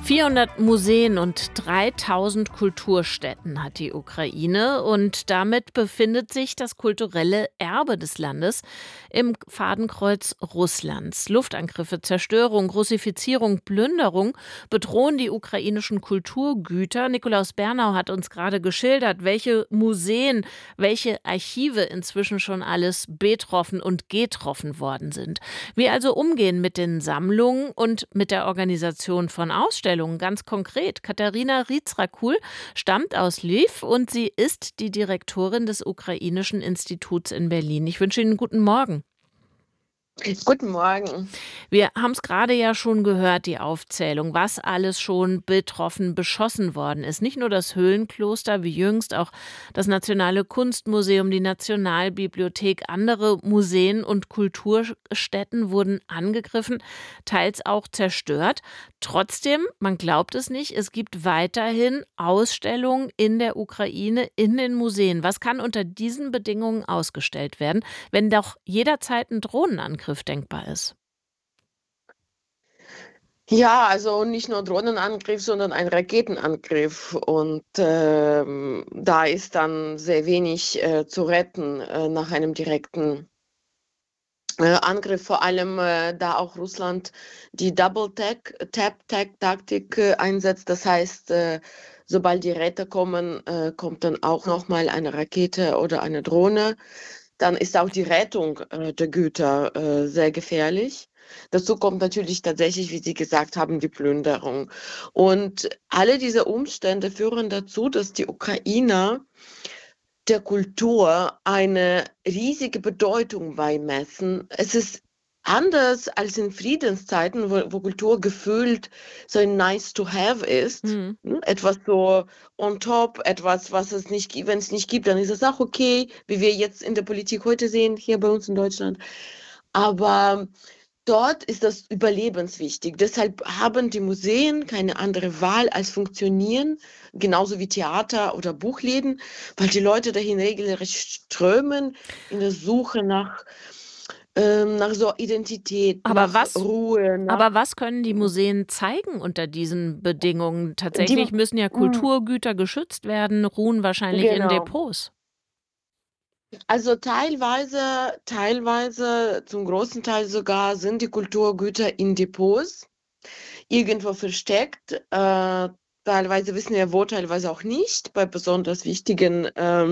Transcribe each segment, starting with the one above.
400 Museen und 3000 Kulturstätten hat die Ukraine und damit befindet sich das kulturelle Erbe des Landes im Fadenkreuz Russlands. Luftangriffe, Zerstörung, Russifizierung, Plünderung bedrohen die ukrainischen Kulturgüter. Nikolaus Bernau hat uns gerade geschildert, welche Museen, welche Archive inzwischen schon alles betroffen und getroffen worden sind. Wie also umgehen mit den Sammlungen und mit der Organisation von Ausstellungen. Ganz konkret, Katharina Rizrakul stammt aus Lviv und sie ist die Direktorin des Ukrainischen Instituts in Berlin. Ich wünsche Ihnen einen guten Morgen. Guten Morgen. Wir haben es gerade ja schon gehört, die Aufzählung, was alles schon betroffen, beschossen worden ist. Nicht nur das Höhlenkloster, wie jüngst auch das Nationale Kunstmuseum, die Nationalbibliothek, andere Museen und Kulturstätten wurden angegriffen, teils auch zerstört. Trotzdem, man glaubt es nicht, es gibt weiterhin Ausstellungen in der Ukraine, in den Museen. Was kann unter diesen Bedingungen ausgestellt werden, wenn doch jederzeit ein Drohnenangriff denkbar ist? Ja, also nicht nur Drohnenangriff, sondern ein Raketenangriff. Und da ist dann sehr wenig zu retten nach einem direkten Angriff, vor allem da auch Russland die Double-Tap-Taktik einsetzt. Das heißt, sobald die Retter kommen, kommt dann auch nochmal eine Rakete oder eine Drohne. Dann ist auch die Rettung der Güter sehr gefährlich. Dazu kommt natürlich tatsächlich, wie Sie gesagt haben, die Plünderung. Und alle diese Umstände führen dazu, dass die Ukrainer der Kultur eine riesige Bedeutung beimessen. Es ist anders als in Friedenszeiten, wo Kultur gefühlt so ein nice to have ist. Mhm. Etwas so on top, etwas, was es nicht gibt. Wenn es nicht gibt, dann ist es auch okay, wie wir jetzt in der Politik heute sehen, hier bei uns in Deutschland. Aber dort ist das überlebenswichtig. Deshalb haben die Museen keine andere Wahl als funktionieren, genauso wie Theater oder Buchläden, weil die Leute dahin regelrecht strömen in der Suche nach so Identität, Aber nach was, Ruhe, aber was können die Museen zeigen unter diesen Bedingungen? die, Tatsächlich müssen ja mm, Kulturgüter geschützt werden, ruhen wahrscheinlich in genau. Depots. Also teilweise, zum großen Teil sogar sind die Kulturgüter in Depots irgendwo versteckt. Teilweise wissen wir wo, teilweise auch nicht. Bei besonders wichtigen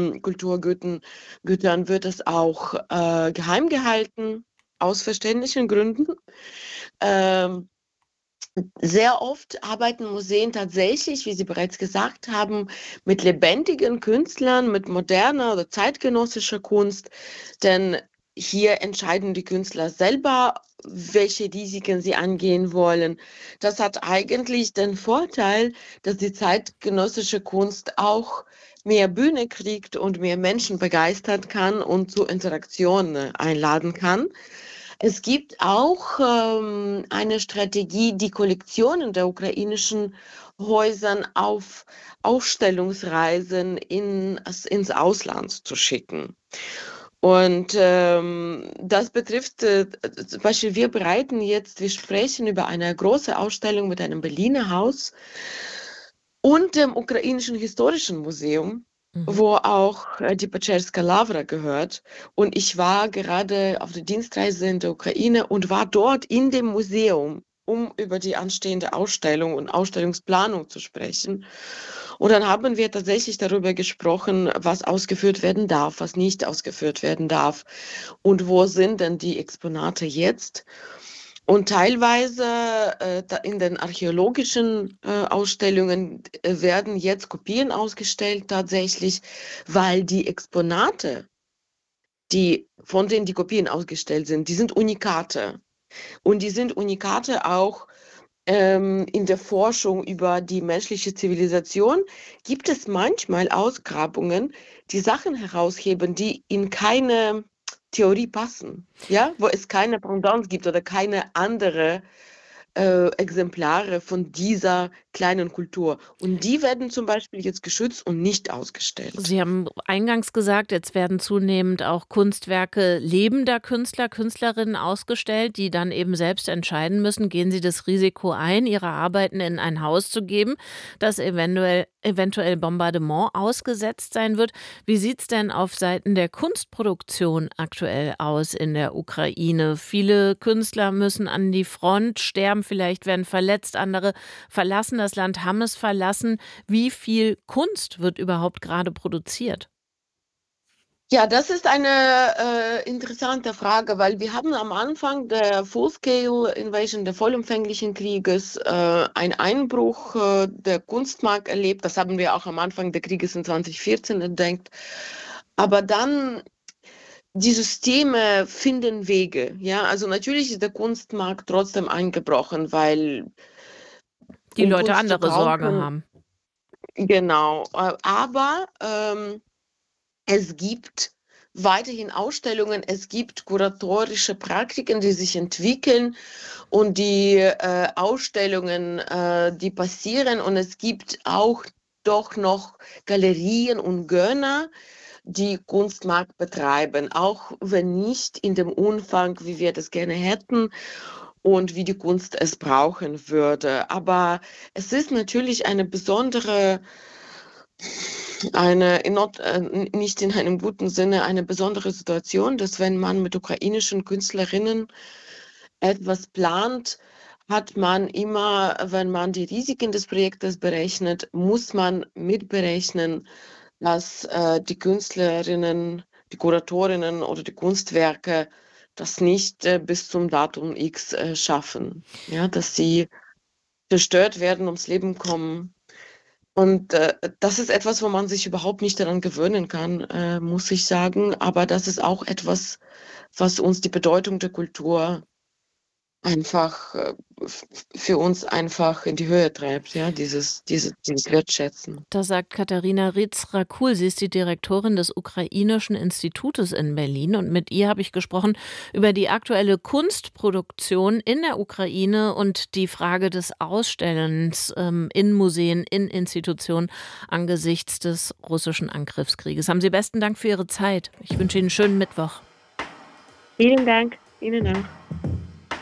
Gütern wird es auch geheim gehalten, aus verständlichen Gründen. Ähm, Sehr oft arbeiten Museen tatsächlich, wie Sie bereits gesagt haben, mit lebendigen Künstlern, mit moderner oder zeitgenössischer Kunst, denn hier entscheiden die Künstler selber, welche Risiken sie angehen wollen. Das hat eigentlich den Vorteil, dass die zeitgenössische Kunst auch mehr Bühne kriegt und mehr Menschen begeistern kann und zu Interaktionen einladen kann. Es gibt auch eine Strategie, die Kollektionen der ukrainischen Häusern auf Ausstellungsreisen ins Ausland zu schicken. Und das betrifft zum Beispiel, wir sprechen über eine große Ausstellung mit einem Berliner Haus und dem Ukrainischen Historischen Museum, Mhm. wo auch die Peczerska Lavra gehört. Und ich war gerade auf der Dienstreise in der Ukraine und war dort in dem Museum, um über die anstehende Ausstellung und Ausstellungsplanung zu sprechen. Und dann haben wir tatsächlich darüber gesprochen, was ausgeführt werden darf, was nicht ausgeführt werden darf und wo sind denn die Exponate jetzt. Und teilweise in den archäologischen Ausstellungen werden jetzt Kopien ausgestellt tatsächlich, weil die Exponate, von denen die Kopien ausgestellt sind, die sind Unikate. Und die sind Unikate auch in der Forschung über die menschliche Zivilisation. Gibt es manchmal Ausgrabungen, die Sachen herausheben, die in keine Theorie passen, ja, wo es keine Pendant gibt oder keine andere Exemplare von dieser kleinen Kultur. Und die werden zum Beispiel jetzt geschützt und nicht ausgestellt. Sie haben eingangs gesagt, jetzt werden zunehmend auch Kunstwerke lebender Künstler, Künstlerinnen ausgestellt, die dann eben selbst entscheiden müssen, gehen sie das Risiko ein, ihre Arbeiten in ein Haus zu geben, das eventuell Bombardement ausgesetzt sein wird. Wie sieht es denn auf Seiten der Kunstproduktion aktuell aus in der Ukraine? Viele Künstler müssen an die Front, sterben vielleicht, werden verletzt, andere verlassen das Land, haben es verlassen. Wie viel Kunst wird überhaupt gerade produziert? Ja, das ist eine interessante Frage, weil wir haben am Anfang der Full-Scale Invasion, der vollumfänglichen Krieges, einen Einbruch der Kunstmarkt erlebt. Das haben wir auch am Anfang des Krieges in 2014 entdeckt. Aber dann die Systeme finden Wege. Ja, also natürlich ist der Kunstmarkt trotzdem eingebrochen, weil Die um Leute Kunst zu andere Sorge kaufen, haben. genau. Aber es gibt weiterhin Ausstellungen, es gibt kuratorische Praktiken, die sich entwickeln und die Ausstellungen, die passieren. Und es gibt auch doch noch Galerien und Gönner, die Kunstmarkt betreiben, auch wenn nicht in dem Umfang, wie wir das gerne hätten und wie die Kunst es brauchen würde. Aber es ist natürlich eine besondere nicht in einem guten Sinne eine besondere Situation, dass wenn man mit ukrainischen Künstlerinnen etwas plant, hat man immer, wenn man die Risiken des Projektes berechnet, muss man mitberechnen, dass die Künstlerinnen, die Kuratorinnen oder die Kunstwerke das nicht bis zum Datum X schaffen. Ja, dass sie zerstört werden, ums Leben kommen. Und das ist etwas, wo man sich überhaupt nicht daran gewöhnen kann, muss ich sagen. Aber das ist auch etwas, was uns die Bedeutung der Kultur einfach für uns einfach in die Höhe treibt, ja, dieses Wertschätzen. Das sagt Katharina Ritz-Rakul. Sie ist die Direktorin des Ukrainischen Institutes in Berlin. Und mit ihr habe ich gesprochen über die aktuelle Kunstproduktion in der Ukraine und die Frage des Ausstellens in Museen, in Institutionen angesichts des russischen Angriffskrieges. Haben Sie besten Dank für Ihre Zeit. Ich wünsche Ihnen einen schönen Mittwoch. Vielen Dank, Ihnen auch.